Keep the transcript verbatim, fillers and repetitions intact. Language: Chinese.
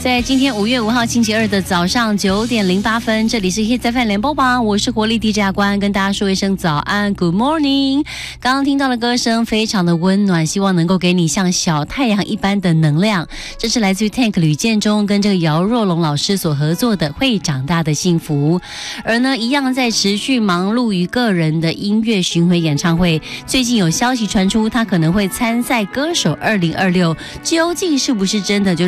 在今天五月五号星期二的早上九点零八分，这里是 Hit F M 联播榜，我是活力 D J 阿关，跟大家说一声早安 ，Good morning。刚刚听到的歌声非常的温暖，希望能够给你像小太阳一般的能量。这是来自于 Tank 吕建中跟这个姚若龙老师所合作的《会长大的幸福》，而呢，一样在持续忙碌于个人的音乐巡回演唱会。最近有消息传出，他可能会参赛歌手二零二六，究竟是不是真的？就